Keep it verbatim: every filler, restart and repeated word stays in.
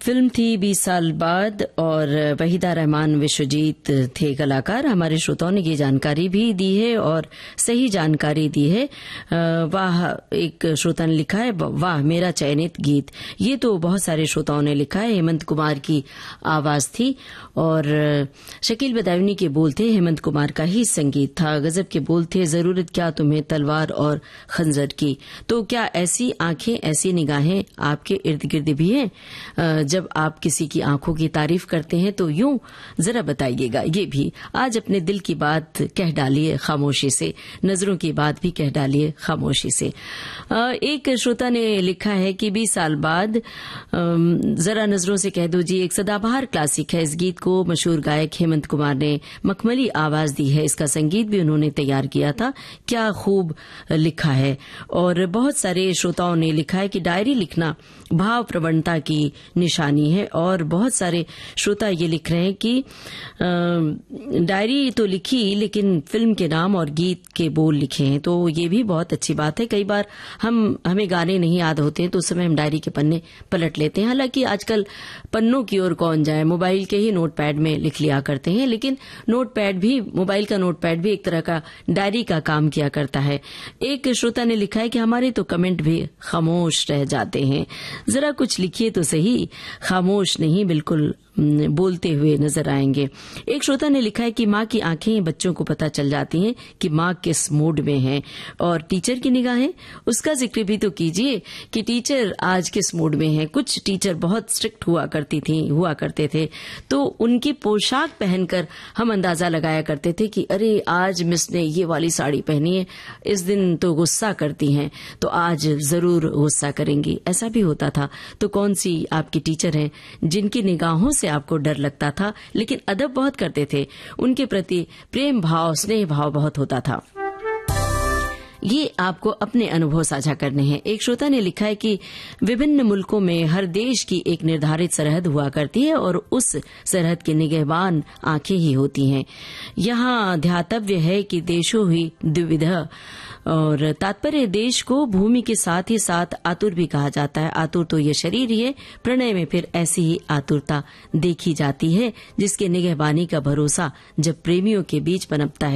Film थी बीस साल बाद और वहीदा रहमान विश्वजीत थे कलाकार। हमारे श्रोताओं ने ये जानकारी भी दी है और सही जानकारी दी है। वाह, एक श्रोता ने लिखा है, वाह मेरा चयनित गीत। ये तो बहुत सारे श्रोताओं ने लिखा है। हेमंत कुमार की आवाज थी और शकील बदायूनी के बोल थे। हेमंत कुमार का ही संगीत था। गजब के बोल थे, जरूरत क्या तुम्हें तलवार और खंजर की। तो क्या ऐसी आंखें, ऐसी निगाहें आपके इर्द गिर्द भी हैं? जब आप किसी की आंखों की तारीफ करते हैं तो यूं जरा बताइएगा। ये भी आज अपने दिल की बात कह डालिए खामोशी से, नजरों की बात भी कह डालिए खामोशी से। एक श्रोता ने लिखा है कि बीस साल बाद जरा नजरों से कह दो जी एक सदाबहार क्लासिक है। इस गीत को मशहूर गायक हेमंत कुमार ने मखमली आवाज दी है। इसका संगीत भी उन्होंने तैयार किया था। क्या खूब लिखा है। और बहुत सारे श्रोताओं ने लिखा है कि डायरी लिखना भाव प्रवणता की निशानी है। और बहुत सारे श्रोता ये लिख रहे हैं कि डायरी तो लिखी लेकिन फिल्म के नाम और गीत के बोल लिखे हैं। तो ये भी बहुत अच्छी बात है। कई बार हम हमें गाने नहीं याद होते हैं तो उस समय हम डायरी के पन्ने पलट लेते हैं। हालांकि आजकल पन्नों की ओर कौन जाए, मोबाइल के ही नोटपैड में लिख लिया करते हैं। लेकिन नोटपैड भी, मोबाइल का नोटपैड भी एक तरह का डायरी का काम किया करता है। एक श्रोता ने लिखा है कि हमारे तो कमेंट भी खामोश रह जाते हैं, जरा कुछ लिखिए तो सही। खामोश नहीं, बिल्कुल बोलते हुए नजर आएंगे। एक श्रोता ने लिखा है कि माँ की आंखें बच्चों को पता चल जाती हैं कि माँ किस मूड में है। और टीचर की निगाहें, उसका जिक्र भी तो कीजिए कि टीचर आज किस मूड में है। कुछ टीचर बहुत स्ट्रिक्ट हुआ करती थी हुआ करते थे तो उनकी पोशाक पहनकर हम अंदाजा लगाया करते थे कि अरे आज मिस ने ये वाली साड़ी पहनी है, इस दिन तो गुस्सा करती हैं तो आज जरूर गुस्सा करेंगी। ऐसा भी होता था। तो कौन सी आपकी टीचर हैं जिनकी निगाहों से आपको डर लगता था लेकिन अदब बहुत करते थे, उनके प्रति प्रेम भाव, स्नेह भाव बहुत होता था? ये आपको अपने अनुभव साझा करने हैं। एक श्रोता ने लिखा है कि विभिन्न मुल्कों में हर देश की एक निर्धारित सरहद हुआ करती है और उस सरहद के निगहबान आंखें ही होती हैं। यहाँ ध्यातव्य है कि देशों ही द्विविध, और तात्पर्य देश को भूमि के साथ ही साथ आतुर भी कहा जाता है। आतुर तो ये शरीर ही है। प्रणय में फिर ऐसी ही आतुरता देखी जाती है जिसके निगहबानी का भरोसा जब प्रेमियों के बीच पनपता है